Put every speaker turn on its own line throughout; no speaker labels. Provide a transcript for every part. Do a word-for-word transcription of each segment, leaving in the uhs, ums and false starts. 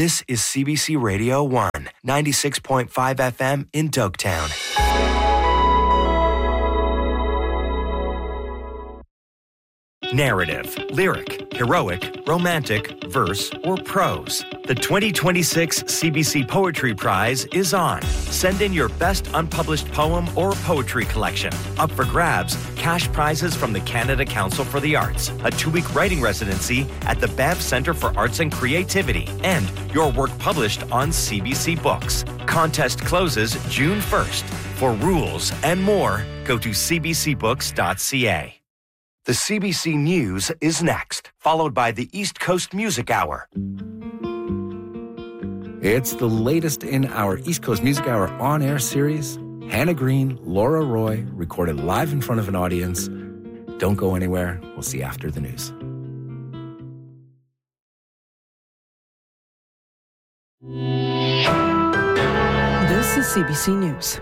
This is C B C Radio one, ninety-six point five F M in Dogtown. Narrative, lyric, heroic, romantic, verse, or prose. The twenty twenty-six C B C Poetry Prize is on. Send in your best unpublished poem or poetry collection. Up for grabs, cash prizes from the Canada Council for the Arts, a two-week writing residency at the Banff Centre for Arts and Creativity, and your work published on C B C Books. Contest closes June first. For rules and more, go to c b c books dot c a. The C B C News is next, followed by the East Coast Music Hour.
It's the latest in our East Coast Music Hour on-air series. Hannah Green, Laura Roy, recorded live in front of an audience. Don't go anywhere. We'll see you after the news.
This is C B C News.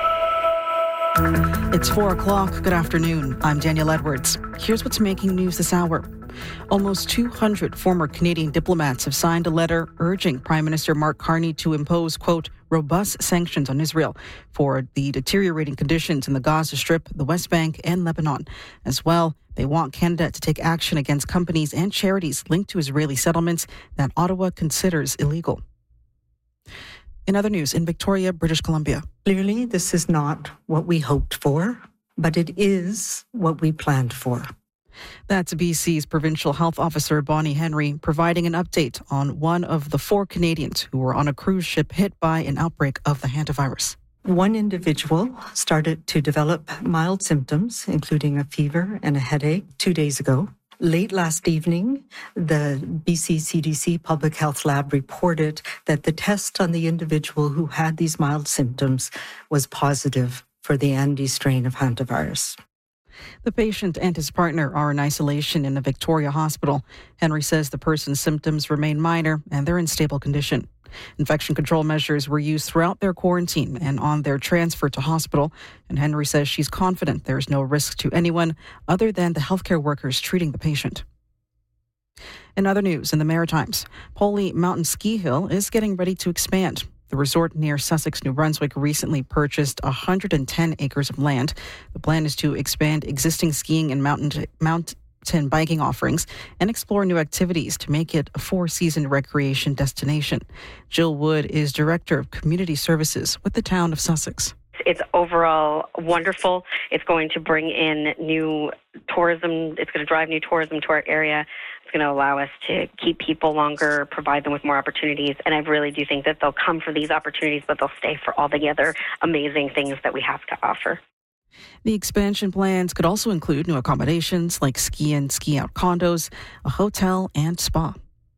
It's four o'clock. Good afternoon. I'm Danielle Edwards. Here's what's making news this hour. Almost two hundred former Canadian diplomats have signed a letter urging Prime Minister Mark Carney to impose, quote, robust sanctions on Israel for the deteriorating conditions in the Gaza Strip, the West Bank, and Lebanon. As well, they want Canada to take action against companies and charities linked to Israeli settlements that Ottawa considers illegal. In other news, in Victoria, British Columbia.
Clearly, this is not what we hoped for, but it is what we planned for.
That's B C's Provincial Health Officer Bonnie Henry providing an update on one of the four Canadians who were on a cruise ship hit by an outbreak of the hantavirus.
One individual started to develop mild symptoms, including a fever and a headache, two days ago. Late last evening, the B C C D C Public Health Lab reported that the test on the individual who had these mild symptoms was positive for the Andes strain of hantavirus.
The patient and his partner are in isolation in a Victoria hospital. Henry says the person's symptoms remain minor and they're in stable condition. Infection control measures were used throughout their quarantine and on their transfer to hospital. And Henry says she's confident there is no risk to anyone other than the healthcare workers treating the patient. In other news, in the Maritimes, Polly Mountain Ski Hill is getting ready to expand. The resort near Sussex, New Brunswick, recently purchased one hundred ten acres of land. The plan is to expand existing skiing and mountain mountain biking offerings and explore new activities to make it a four-season recreation destination. Jill Wood is Director of Community Services with the town of Sussex.
It's overall wonderful. It's going to bring in new tourism. It's going to drive new tourism to our area. It's going to allow us to keep people longer, provide them with more opportunities. And I really do think that they'll come for these opportunities, but they'll stay for all the other amazing things that we have to offer.
The expansion plans could also include new accommodations like ski in, ski out condos, a hotel, and spa.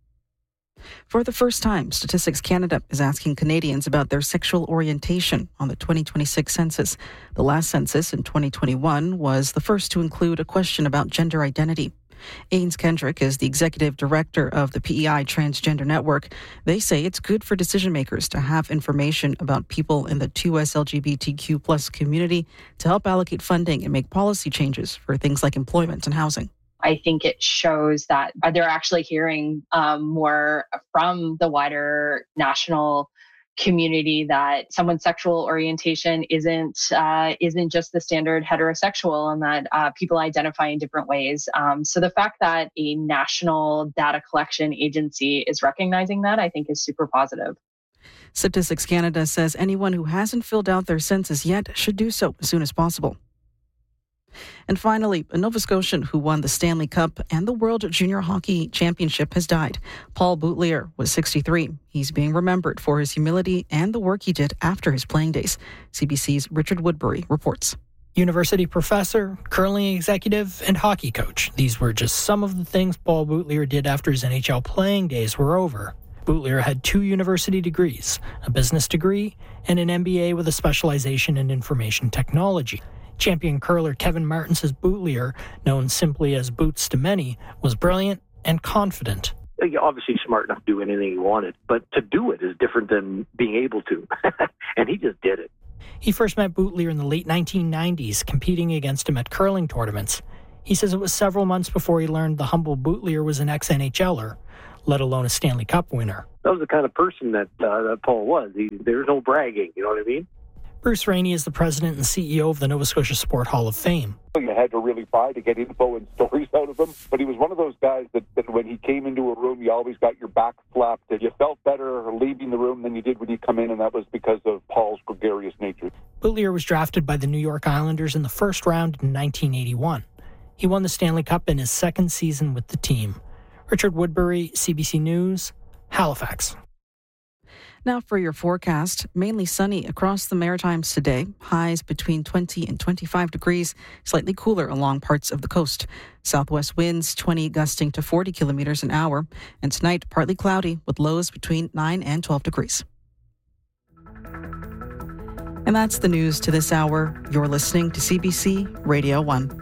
For the first time, Statistics Canada is asking Canadians about their sexual orientation on the twenty twenty-six census. The last census in twenty twenty-one was the first to include a question about gender identity. Ains Kendrick is the executive director of the P E I Transgender Network. They say it's good for decision makers to have information about people in the two S L G B T Q plus community to help allocate funding and make policy changes for things like employment and housing.
I think it shows that they're actually hearing um, more from the wider national community that someone's sexual orientation isn't uh, isn't just the standard heterosexual, and that uh, people identify in different ways. Um, so the fact that a national data collection agency is recognizing that, I think, is super positive.
Statistics Canada says anyone who hasn't filled out their census yet should do so as soon as possible. And finally, a Nova Scotian who won the Stanley Cup and the World Junior Hockey Championship has died. Paul Boutlier was sixty-three. He's being remembered for his humility and the work he did after his playing days. C B C's Richard Woodbury reports.
University professor, curling executive, and hockey coach. These were just some of the things Paul Boutlier did after his N H L playing days were over. Boutlier had two university degrees, a business degree and an M B A with a specialization in information technology. Champion curler Kevin Martin says Boutlier, known simply as Boots to many, was brilliant and confident.
You're obviously smart enough to do anything he wanted, but to do it is different than being able to. And he just did it.
He first met Boutlier in the late nineteen nineties, competing against him at curling tournaments. He says it was several months before he learned the humble Boutlier was an ex-NHLer. let alone a Stanley Cup winner.
That was the kind of person that, uh, that Paul was. He, there's no bragging, you know what I mean?
Bruce Rainey is the president and C E O of the Nova Scotia Sport Hall of Fame.
You had to really try to get info and stories out of him, but he was one of those guys that, that when he came into a room, you always got your back flapped, and you felt better leaving the room than you did when you come in, and that was because of Paul's gregarious nature.
Boutilier was drafted by the New York Islanders in the first round in nineteen eighty-one. He won the Stanley Cup in his second season with the team. Richard Woodbury, C B C News, Halifax.
Now for your forecast. Mainly sunny across the Maritimes today. Highs between twenty and twenty-five degrees. Slightly cooler along parts of the coast. Southwest winds twenty gusting to forty kilometers an hour. And tonight, partly cloudy with lows between nine and twelve degrees. And that's the news to this hour. You're listening to C B C Radio one.